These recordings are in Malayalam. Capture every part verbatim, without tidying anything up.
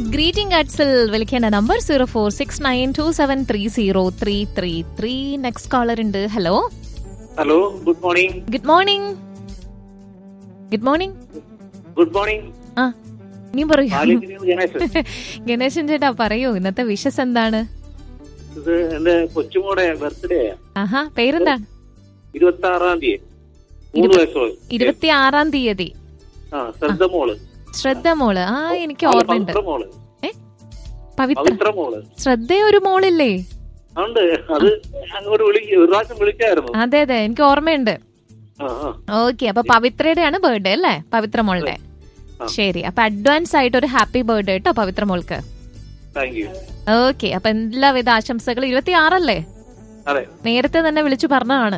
ഗ്രീറ്റിംഗ് കാർഡ്സിൽ വിളിക്കേണ്ട number zero four six nine to seven three zero three three three. Next collar ഉണ്ട്. Hello hello, good morning. Good morning. Good morning. Good morning. ആ നീ പറയൂ. ഗണേശൻ. ഗണേശൻ ചേട്ടാ പറയൂ, ഇന്നത്തെ വിഷസ് എന്താണ്? ഇത് എന്റെ കൊച്ചുമോടെ ബർത്ത്ഡേ. ആഹാ, പേരെന്താണ്? ഇരുപത്തി ആറാം തീയതി. മൂന്ന് വയസ്സോള്. ഇരുപത്തി ആറാം തീയതി. ആ, ശ്രദ്ധ മോള്. ശ്രദ്ധ മോള്. ആ, എനിക്ക് ഓർമ്മയുണ്ട്. ഏ പവിത്ര മോള്. ശ്രദ്ധ ഒരു മോളില്ലേ? ഉണ്ട്. അത് അങ്ങോട്ട് വിളിക്കും, ഒരു പ്രാവശ്യം വിളിച്ചായിരുന്നു. അതെ അതെ, എനിക്ക് ഓർമ്മയുണ്ട്. ഓക്കെ, അപ്പൊ പവിത്രയുടെയാണ് ബർത്ത്ഡേ അല്ലേ? പവിത്ര മോളുടെ. ശരി, അപ്പൊ അഡ്വാൻസ് ആയിട്ട് ഒരു ഹാപ്പി ബർത്ത്ഡേ കേട്ടോ പവിത്ര മോൾക്ക്. ഓക്കെ, അപ്പൊ എല്ലാവിധ ആശംസകൾ. ഇരുപത്തി ആറല്ലേ? നേരത്തെ തന്നെ വിളിച്ചു പറഞ്ഞതാണ്.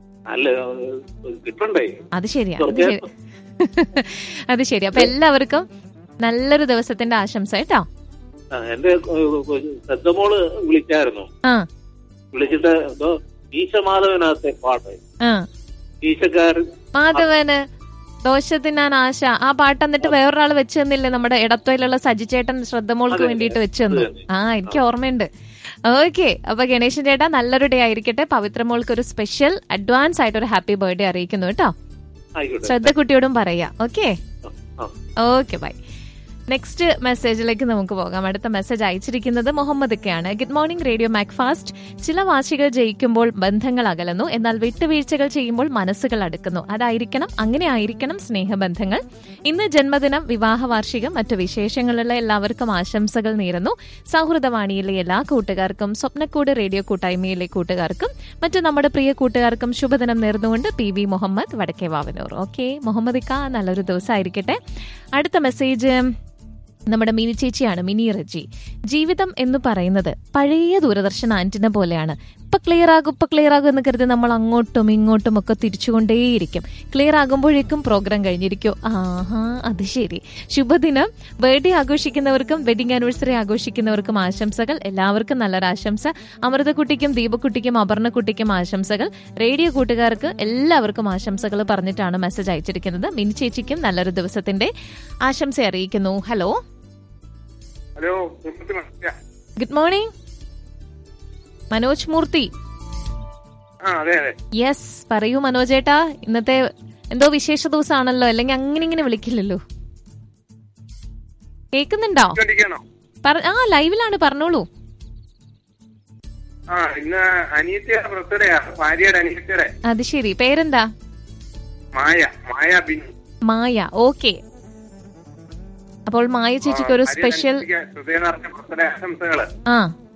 അത് ശരിയാ, അത് ശരി. അത് ശരി. അപ്പൊ എല്ലാവർക്കും നല്ലൊരു ദിവസത്തിന്റെ ആശംസ കേട്ടോ. എന്റെ ശ്രദ്ധമോള് വിളിച്ചായിരുന്നു. ആ, വിളിച്ചിട്ട് എന്തോ ഈശമാധവനകത്തെ പാട്ട്, ഈശക്കാരൻ മാധവന് ദോശ തിന്നാൻ ആശ, ആ പാട്ട് എന്നിട്ട് വേറൊരാൾ വെച്ച് തന്നില്ലേ? നമ്മുടെ ഇടത്തോയിലുള്ള സജി ചേട്ടൻ ശ്രദ്ധമോൾക്ക് വേണ്ടിയിട്ട് വെച്ച് തന്നു. ആ, എനിക്ക് ഓർമ്മയുണ്ട്. ഓക്കെ, അപ്പൊ ഗണേശൻ ചേട്ടാ നല്ലൊരു ഡേ ആയിരിക്കട്ടെ. പവിത്ര മോൾക്ക് ഒരു സ്പെഷ്യൽ അഡ്വാൻസ് ആയിട്ട് ഒരു ഹാപ്പി ബർത്ത്ഡേ അറിയിക്കുന്നു കേട്ടോ. ശ്രദ്ധ കുട്ടിയോടും പറയാ. Okay okay, by. നെക്സ്റ്റ് മെസ്സേജിലേക്ക് നമുക്ക് പോകാം. അടുത്ത മെസ്സേജ് അയച്ചിരിക്കുന്നത് മുഹമ്മദൊക്കെയാണ്. Good morning radio Macfast. ചില വാശികൾ ജയിക്കുമ്പോൾ ബന്ധങ്ങൾ അകലുന്നു, എന്നാൽ വിട്ടുവീഴ്ചകൾ ചെയ്യുമ്പോൾ മനസ്സുകൾ അടുക്കുന്നു. അതായിരിക്കണം, അങ്ങനെ ആയിരിക്കണം സ്നേഹബന്ധങ്ങൾ. ഇന്ന് ജന്മദിനം, വിവാഹ വാർഷികം, മറ്റു വിശേഷങ്ങളുള്ള എല്ലാവർക്കും ആശംസകൾ നേരുന്നു. സൗഹൃദവാണിയിലെ എല്ലാ കൂട്ടുകാർക്കും, സ്വപ്നക്കൂട് റേഡിയോ കൂട്ടായ്മയിലെ കൂട്ടുകാർക്കും, മറ്റു നമ്മുടെ പ്രിയ കൂട്ടുകാർക്കും ശുഭദിനം നേർന്നുകൊണ്ട് പി വി മുഹമ്മദ്, വടക്കേ വാവനൂർ. ഓക്കെ മുഹമ്മദിക്ക, നല്ലൊരു ദിവസമായിരിക്കട്ടെ. അടുത്ത മെസ്സേജ് നമ്മുടെ മിനി ചേച്ചിയാണ്, മിനി റജി. ജീവിതം എന്ന് പറയുന്നത് പഴയ ദൂരദർശൻ ആന്റിന പോലെയാണ്. ഇപ്പൊ ക്ലിയർ ആകും ഇപ്പൊ ക്ലിയർ ആകും എന്ന് കരുതി നമ്മൾ അങ്ങോട്ടും ഇങ്ങോട്ടും ഒക്കെ തിരിച്ചുകൊണ്ടേയിരിക്കും. ക്ലിയർ ആകുമ്പോഴേക്കും പ്രോഗ്രാം കഴിഞ്ഞിരിക്കും. ആഹാ, അത് ശരി. ശുഭദിനം. ബർത്ത്ഡേ ആഘോഷിക്കുന്നവർക്കും വെഡിങ് ആനിവേഴ്സറി ആഘോഷിക്കുന്നവർക്കും ആശംസകൾ. എല്ലാവർക്കും നല്ലൊരു ആശംസ. അമൃതക്കുട്ടിക്കും ദീപക്കുട്ടിക്കും അപർണക്കുട്ടിക്കും ആശംസകൾ. റേഡിയോ കൂട്ടുകാർക്ക് എല്ലാവർക്കും ആശംസകൾ പറഞ്ഞിട്ടാണ് മെസ്സേജ് അയച്ചിരിക്കുന്നത്. മിനി ചേച്ചിക്കും നല്ലൊരു ദിവസത്തിന്റെ ആശംസ അറിയിക്കുന്നു. Hello hello, good morning. Manoj മൂർത്തി. യെസ്, പറയൂ മനോജ് ഏട്ടാ. ഇന്നത്തെ എന്തോ വിശേഷ ദിവസമാണല്ലോ, അല്ലെങ്കിൽ അങ്ങനെ ഇങ്ങനെ വിളിക്കില്ലല്ലോ. കേക്കുന്നുണ്ടോ? ആ, ലൈവിലാണ്, പറഞ്ഞോളൂ. അത് ശരി. പേരെന്താ? മായ. മായ ബിൻ. മായ. ഓക്കെ, അപ്പോൾ മായ ചേച്ചിക്ക് ഒരു സ്പെഷ്യൽ. ആ